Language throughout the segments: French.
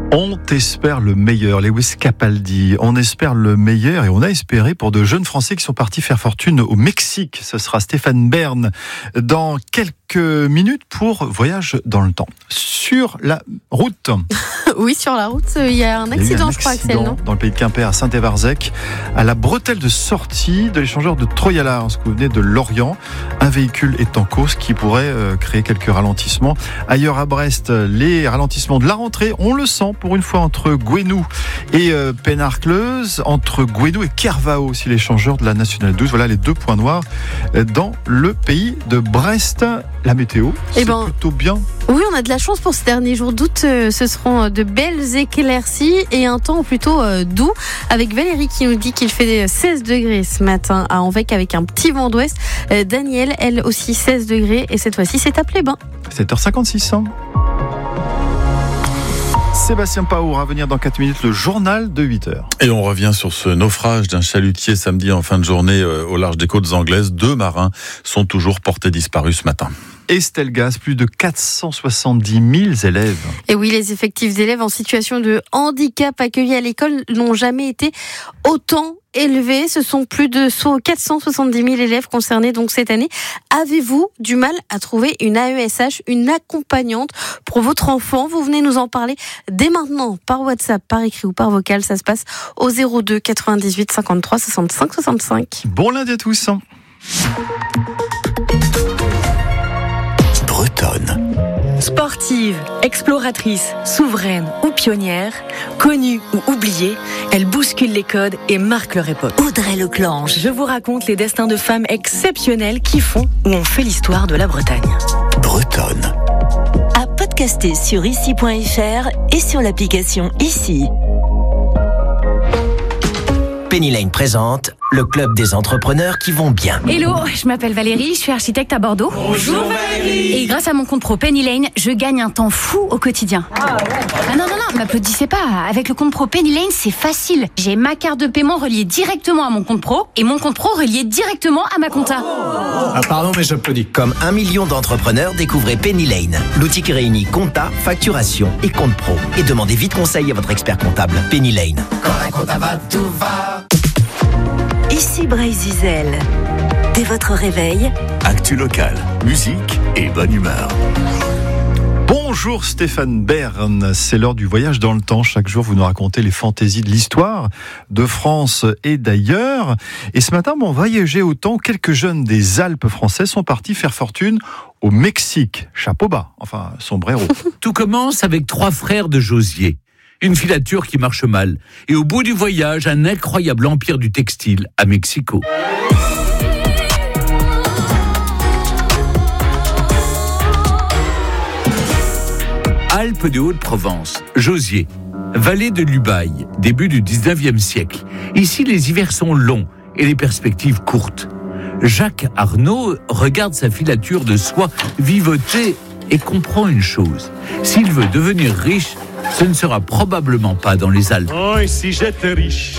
On espère le meilleur, Lewis Capaldi. On espère le meilleur et on a espéré pour de jeunes Français qui sont partis faire fortune au Mexique. Ce sera Stéphane Bern dans quelques minutes pour Voyage dans le temps. Sur la route. Oui, sur la route, il y a un accident, je crois, Axel, non ? Dans le pays de Quimper, à Saint-Évarzec, à la bretelle de sortie de l'échangeur de Troyala, ce que vous venez de Lorient. Un véhicule est en cause qui pourrait créer quelques ralentissements. Ailleurs à Brest, les ralentissements de la rentrée, on le sent pour une fois entre Gouesnou et Pénarcleuse, entre Gouesnou et Kervao, aussi l'échangeur de la Nationale 12. Voilà les deux points noirs dans le pays de Brest. La météo, c'est plutôt bien. Oui, on a de la chance pour ces derniers jours d'août. Ce seront de belles éclaircies et un temps plutôt doux. Avec Valérie qui nous dit qu'il fait 16 degrés ce matin à Envec avec un petit vent d'ouest. Daniel, elle aussi 16 degrés et cette fois-ci c'est à Plébin. 7h56. Sébastien Paour à venir dans 4 minutes, le journal de 8h. Et on revient sur ce naufrage d'un chalutier samedi en fin de journée au large des côtes anglaises. 2 marins sont toujours portés disparus ce matin. Estelle Gaz, plus de 470 000 élèves. Et oui, les effectifs d'élèves en situation de handicap accueillis à l'école n'ont jamais été autant élevés. Ce sont plus de 470 000 élèves concernés donc cette année. Avez-vous du mal à trouver une AESH, une accompagnante pour votre enfant ? Vous venez nous en parler dès maintenant par WhatsApp, par écrit ou par vocal. Ça se passe au 02 98 53 65 65. Bon lundi à tous. Bretonne. Sportive, exploratrice, souveraine ou pionnière, connue ou oubliée, elle bouscule les codes et marque leur époque. Audrey Leclanche. Je vous raconte les destins de femmes exceptionnelles qui font ou ont fait l'histoire de la Bretagne. Bretonne. À podcaster sur ici.fr et sur l'application Ici. Penny Lane présente le club des entrepreneurs qui vont bien. Hello, je m'appelle Valérie, je suis architecte à Bordeaux. Bonjour Valérie. Et grâce à mon compte pro Penny Lane, je gagne un temps fou au quotidien. Ah non, m'applaudissez pas. Avec le compte pro Penny Lane, c'est facile. J'ai ma carte de paiement reliée directement à mon compte pro et mon compte pro relié directement à ma compta. Ah pardon, mais j'applaudis. Comme 1 million d'entrepreneurs, découvrez Penny Lane. L'outil qui réunit compta, facturation et compte pro. Et demandez vite conseil à votre expert comptable. Penny Lane. Quand la compta va, tout va. Ici Bryce Zizel. Dès votre réveil, actu local, musique et bonne humeur. Bonjour Stéphane Bern, c'est l'heure du voyage dans le temps. Chaque jour, vous nous racontez les fantaisies de l'histoire de France et d'ailleurs. Et ce matin, on voyageait au temps. Quelques jeunes des Alpes françaises sont partis faire fortune au Mexique. Chapeau bas, enfin sombrero. Tout commence avec 3 frères de Josier. Une filature qui marche mal. Et au bout du voyage, un incroyable empire du textile à Mexico. Alpes de Haute-Provence, Josier, vallée de l'Ubaye, début du 19e siècle. Ici, les hivers sont longs et les perspectives courtes. Jacques Arnaud regarde sa filature de soie vivoter et comprend une chose. S'il veut devenir riche, ce ne sera probablement pas dans les Alpes. Oh, et si j'étais riche.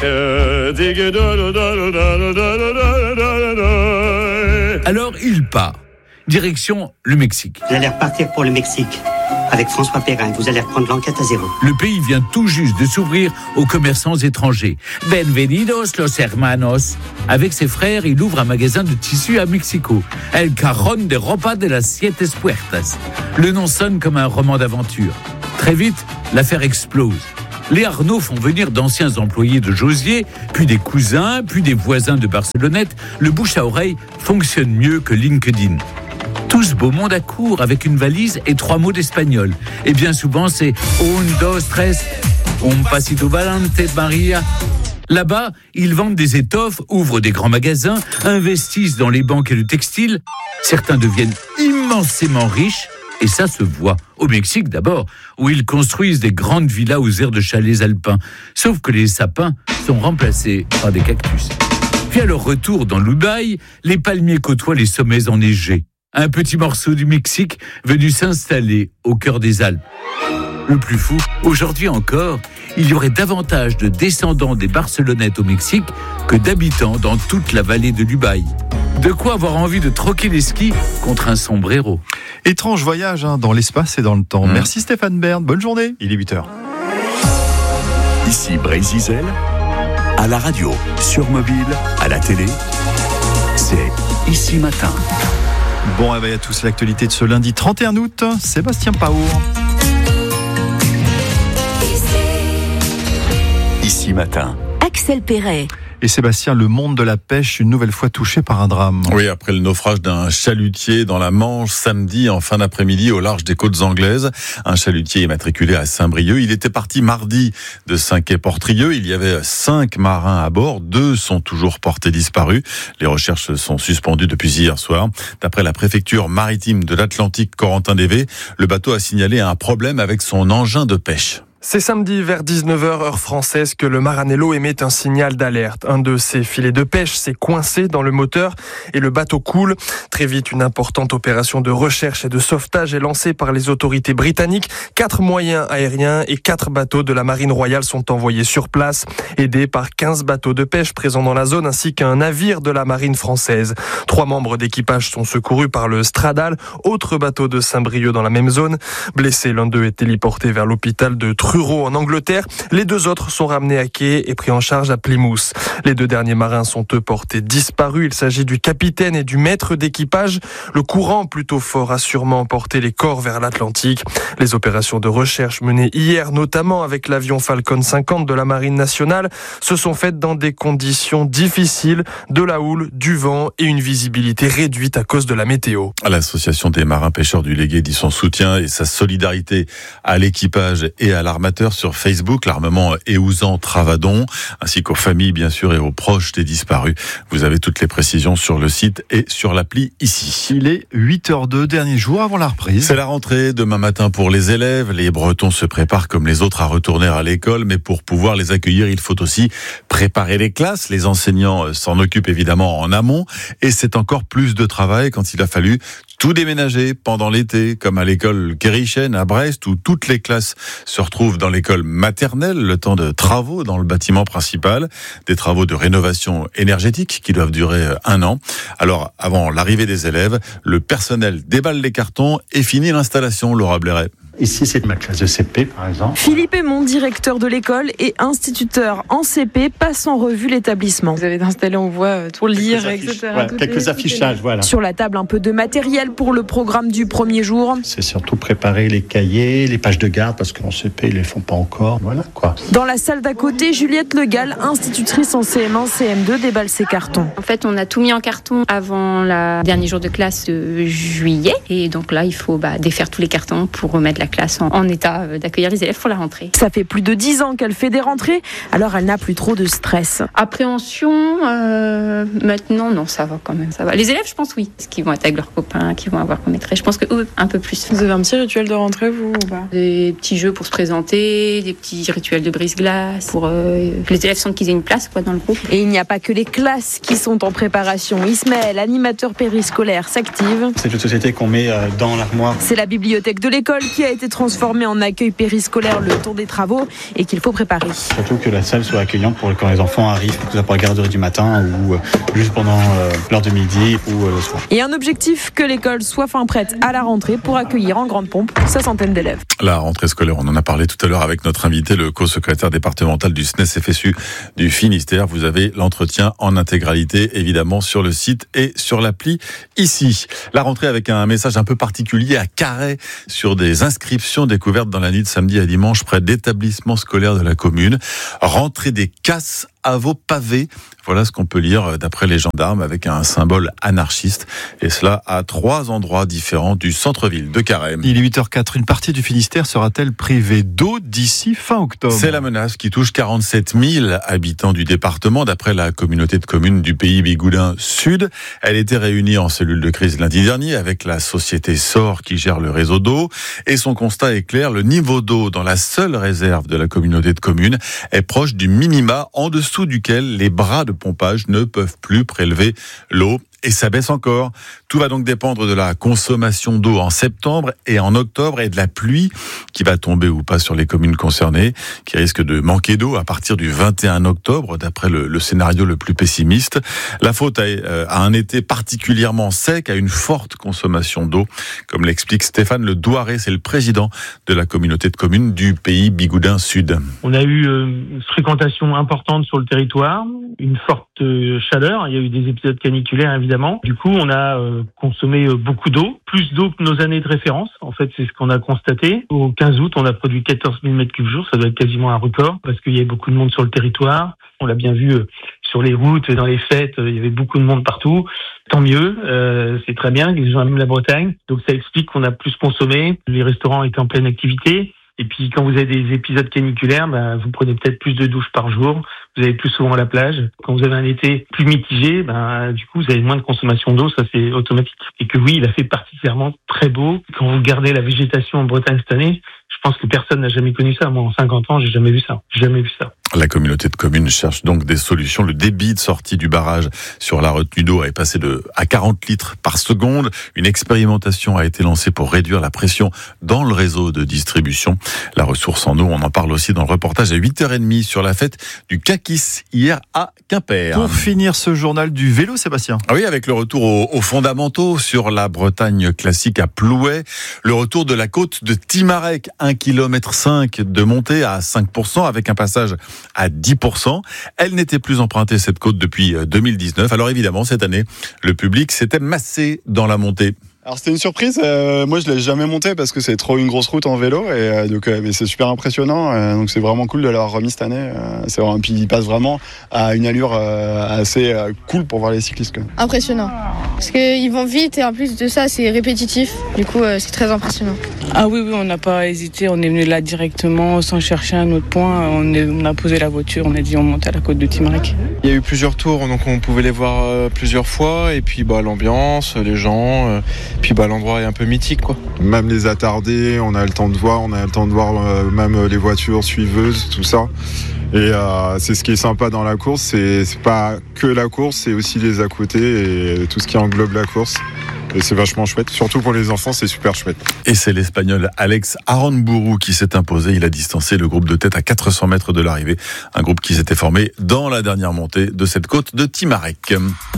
Alors il part. Direction le Mexique. Vous allez repartir pour le Mexique avec François Perrin. Vous allez reprendre l'enquête à zéro. Le pays vient tout juste de s'ouvrir aux commerçants étrangers. Bienvenidos los hermanos. Avec ses frères, il ouvre un magasin de tissus à Mexico. El Cajón de Ropa de las Siete Puertas. Le nom sonne comme un roman d'aventure. Très vite, l'affaire explose. Les Arnaud font venir d'anciens employés de Josier, puis des cousins, puis des voisins de Barcelonnette. Le bouche à oreille fonctionne mieux que LinkedIn. Tout ce beau monde accourt avec une valise et 3 mots d'espagnol. Et bien souvent, c'est un, dos, tres, un pasito valente, Maria. Là-bas, ils vendent des étoffes, ouvrent des grands magasins, investissent dans les banques et le textile. Certains deviennent immensément riches. Et ça se voit au Mexique d'abord, où ils construisent des grandes villas aux airs de chalets alpins. Sauf que les sapins sont remplacés par des cactus. Puis à leur retour dans l'Ubaye, les palmiers côtoient les sommets enneigés. Un petit morceau du Mexique venu s'installer au cœur des Alpes. Le plus fou, aujourd'hui encore, il y aurait davantage de descendants des Barcelonnettes au Mexique que d'habitants dans toute la vallée de l'Ubaye. De quoi avoir envie de troquer les skis contre un sombrero. Étrange voyage dans l'espace et dans le temps. Merci Stéphane Bern, bonne journée, il est 8h. Ici Brésil, à la radio, sur mobile, à la télé, c'est Ici Matin. Bon réveil à tous, l'actualité de ce lundi 31 août, Sébastien Paour. Ici Matin. Axel Perret. Et Sébastien, le monde de la pêche, une nouvelle fois touché par un drame. Oui, après le naufrage d'un chalutier dans la Manche samedi en fin d'après-midi au large des côtes anglaises. Un chalutier immatriculé à Saint-Brieuc. Il était parti mardi de Saint-Quay-Portrieux. Il y avait 5 marins à bord. 2 sont toujours portés disparus. Les recherches sont suspendues depuis hier soir. D'après la préfecture maritime de l'Atlantique Corentin-Dévé, le bateau a signalé un problème avec son engin de pêche. C'est samedi vers 19h heure française que le Maranello émet un signal d'alerte. Un de ses filets de pêche s'est coincé dans le moteur et le bateau coule. Très vite, une importante opération de recherche et de sauvetage est lancée par les autorités britanniques. 4 moyens aériens et 4 bateaux de la Marine royale sont envoyés sur place, aidés par 15 bateaux de pêche présents dans la zone ainsi qu'un navire de la Marine française. 3 membres d'équipage sont secourus par le Stradale, autre bateau de Saint-Brieuc dans la même zone. Blessé, l'un d'eux est héliporté vers l'hôpital de Truro en Angleterre. Les 2 autres sont ramenés à quai et pris en charge à Plymouth. Les 2 derniers marins sont eux portés disparus. Il s'agit du capitaine et du maître d'équipage. Le courant plutôt fort a sûrement emporté les corps vers l'Atlantique. Les opérations de recherche menées hier, notamment avec l'avion Falcon 50 de la Marine nationale, se sont faites dans des conditions difficiles, de la houle, du vent et une visibilité réduite à cause de la météo. L'association des marins pêcheurs du Légué dit son soutien et sa solidarité à l'équipage et à l'armateur sur Facebook, l'armement Éouzan Travadon, ainsi qu'aux familles bien sûr et aux proches des disparus. Vous avez toutes les précisions sur le site et sur l'appli ici. Il est 8h02, dernier jour avant la reprise. C'est la rentrée demain matin pour les élèves. Les Bretons se préparent comme les autres à retourner à l'école, mais pour pouvoir les accueillir, il faut aussi préparer les classes. Les enseignants s'en occupent évidemment en amont et c'est encore plus de travail quand il a fallu tout déménager pendant l'été, comme à l'école Kérichen à Brest, où toutes les classes se retrouvent dans l'école maternelle, le temps de travaux dans le bâtiment principal, des travaux de rénovation énergétique qui doivent durer 1 an. Alors, avant l'arrivée des élèves, le personnel déballe les cartons et finit l'installation, Laura Blairet. Ici, c'est ma classe de CP, par exemple. Philippe Aymon, directeur de l'école et instituteur en CP, passe en revue l'établissement. Vous avez installé, on voit, pour lire, etc. Ouais, quelques affichages, voilà. Sur la table, un peu de matériel pour le programme du premier jour. C'est surtout préparer les cahiers, les pages de garde, parce qu'en CP, ils les font pas encore. Voilà, quoi. Dans la salle d'à côté, Juliette Legal, institutrice en CM1, CM2, déballe ses cartons. En fait, on a tout mis en carton avant le dernier jour de classe de juillet. Et donc là, il faut défaire tous les cartons pour remettre la classe en état d'accueillir les élèves pour la rentrée. Ça fait plus de 10 ans qu'elle fait des rentrées, alors elle n'a plus trop de stress. Appréhension, maintenant, non, ça va quand même, ça va. Les élèves, je pense, oui. Parce qu'ils vont être avec leurs copains, qu'ils vont avoir comme maîtresse. Je pense qu'eux, un peu plus. Vous avez un petit rituel de rentrée, vous, ou pas ? Des petits jeux pour se présenter, des petits rituels de brise-glace, pour que les élèves sentent qu'ils aient une place dans le groupe. Et il n'y a pas que les classes qui sont en préparation. Ismaël, animateur périscolaire, s'active. C'est une société qu'on met dans l'armoire. C'est la bibliothèque de l'école qui a été transformée en accueil périscolaire le temps des travaux et qu'il faut préparer. Surtout que la salle soit accueillante pour quand les enfants arrivent, que ce soit pour la garderie du matin ou juste pendant l'heure de midi ou le soir. Et un objectif, que l'école soit fin prête à la rentrée pour accueillir en grande pompe sa centaine d'élèves. La rentrée scolaire, on en a parlé tout à l'heure avec notre invité, le co-secrétaire départemental du SNES-FSU du Finistère. Vous avez l'entretien en intégralité, évidemment, sur le site et sur l'appli ici. La rentrée avec un message un peu particulier à Carhaix sur des inscriptions découvertes dans la nuit de samedi à dimanche près d'établissements scolaires de la commune. Rentrée des casses à vos pavés. Voilà ce qu'on peut lire d'après les gendarmes avec un symbole anarchiste. Et cela à 3 endroits différents du centre-ville de Carhaix. Il est 8h04. Une partie du Finistère sera-t-elle privée d'eau d'ici fin octobre ? C'est la menace qui touche 47 000 habitants du département d'après la communauté de communes du Pays Bigoudin Sud. Elle était réunie en cellule de crise lundi dernier avec la société SOR qui gère le réseau d'eau. Et son constat est clair, le niveau d'eau dans la seule réserve de la communauté de communes est proche du minima en dessous duquel les bras de pompage ne peuvent plus prélever l'eau. et ça baisse encore. Tout va donc dépendre de la consommation d'eau en septembre et en octobre et de la pluie qui va tomber ou pas sur les communes concernées, qui risquent de manquer d'eau à partir du 21 octobre, d'après le scénario le plus pessimiste. La faute à un été particulièrement sec, à une forte consommation d'eau, comme l'explique Stéphane Le Douaré, c'est le président de la communauté de communes du pays Bigoudin Sud. On a eu une fréquentation importante sur le territoire, une forte chaleur, il y a eu des épisodes caniculaires évidemment. Du coup, on a consommé beaucoup d'eau, plus d'eau que nos années de référence. En fait, c'est ce qu'on a constaté. Au 15 août, on a produit 14 000 m3 jour, ça doit être quasiment un record, parce qu'il y avait beaucoup de monde sur le territoire. On l'a bien vu sur les routes, dans les fêtes, il y avait beaucoup de monde partout. Tant mieux, c'est très bien, les gens aiment la Bretagne. Donc ça explique qu'on a plus consommé, les restaurants étaient en pleine activité. Et puis quand vous avez des épisodes caniculaires, vous prenez peut-être plus de douches par jour, vous allez plus souvent à la plage. Quand vous avez un été plus mitigé, du coup vous avez moins de consommation d'eau, ça c'est automatique. Et que oui, il a fait particulièrement très beau. Quand vous regardez la végétation en Bretagne cette année, je pense que personne n'a jamais connu ça. Moi, en 50 ans, j'ai jamais vu ça. La communauté de communes cherche donc des solutions. Le débit de sortie du barrage sur la retenue d'eau est passé à 40 litres par seconde. Une expérimentation a été lancée pour réduire la pression dans le réseau de distribution. La ressource en eau, on en parle aussi dans le reportage à 8h30 sur la fête du Kakis hier à Quimper. Pour finir ce journal du vélo, Sébastien. Oui, avec le retour aux fondamentaux sur la Bretagne classique à Plouay. Le retour de la côte de Timarec, 1,5 km de montée à 5% avec un passage à 10%. Elle n'était plus empruntée, cette côte, depuis 2019. Alors évidemment, cette année, le public s'était massé dans la montée. Alors c'était une surprise, moi je l'ai jamais monté parce que c'est trop une grosse route en vélo et donc mais c'est super impressionnant, donc c'est vraiment cool de l'avoir remis cette année. Puis il passe vraiment à une allure assez cool pour voir les cyclistes quoi. Impressionnant, parce qu'ils vont vite et en plus de ça c'est répétitif, du coup c'est très impressionnant. Ah oui, on n'a pas hésité, on est venu là directement sans chercher un autre point, on a posé la voiture, on a dit on monte à la côte de Timarec. Il y a eu plusieurs tours, donc on pouvait les voir plusieurs fois et puis l'ambiance, les gens... Puis l'endroit est un peu mythique quoi. Même les attardés, on a le temps de voir même les voitures suiveuses, tout ça. Et c'est ce qui est sympa dans la course, c'est pas que la course, c'est aussi les à côté et tout ce qui englobe la course. Et c'est vachement chouette, surtout pour les enfants, c'est super chouette. Et c'est l'Espagnol Alex Aranburu qui s'est imposé. Il a distancé le groupe de tête à 400 mètres de l'arrivée. Un groupe qui s'était formé dans la dernière montée de cette côte de Timarec.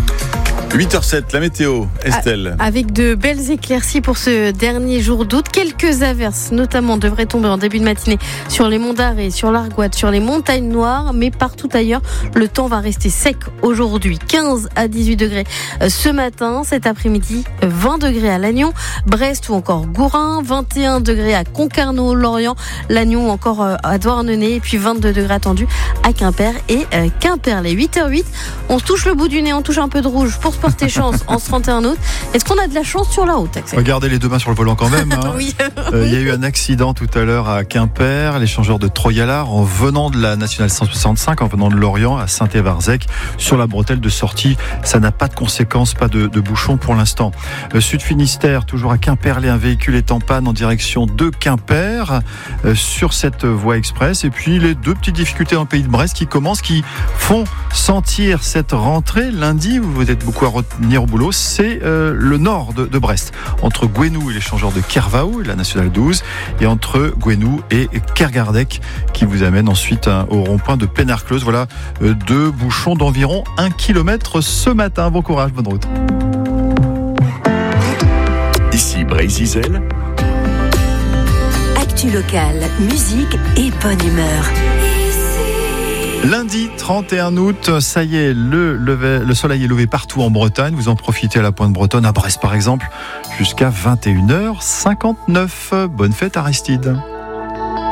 8h07, la météo, Estelle. Avec de belles éclaircies pour ce dernier jour d'août. Quelques averses, notamment, devraient tomber en début de matinée sur les monts d'Arrée, sur l'Argoate, sur les montagnes noires. Mais partout ailleurs, le temps va rester sec aujourd'hui. 15 à 18 degrés ce matin. Cet après-midi, 20 degrés à Lannion, Brest ou encore Gourin. 21 degrés à Concarneau, Lorient, Lannion ou encore à Douarnenez. Et puis 22 degrés attendus à Quimper et Quimperlé. 8h08, on se touche le bout du nez, on touche un peu de rouge pour porter chance en ce 31 août. Est-ce qu'on a de la chance sur la route, Axel ? Regardez les deux mains sur le volant quand même. Oui. Il y a eu un accident tout à l'heure à Quimper, l'échangeur de Troyalard, en venant de la nationale 165, en venant de Lorient à Saint-Évarzec, sur la bretelle de sortie. Ça n'a pas de conséquences, pas de bouchon pour l'instant. Sud Finistère, toujours à Quimperlé, un véhicule est en panne en direction de Quimper, sur cette voie express. Et puis les deux petites difficultés dans le pays de Brest qui commencent, qui font sentir cette rentrée. Lundi, vous êtes beaucoup à retenir au boulot, c'est le nord de Brest, entre Gouenou et l'échangeur de Kervaou, la nationale 12, et entre Gouenou et Kergardec, qui vous amène ensuite au rond-point de Pénarcleuse. Voilà, deux bouchons d'environ 1 km ce matin. Bon courage, bonne route. Ici Brésil. Actu locale, musique et bonne humeur. Lundi 31 août, ça y est, le soleil est levé partout en Bretagne. Vous en profitez à la Pointe Bretonne, à Brest par exemple, jusqu'à 21h59. Bonne fête Aristide.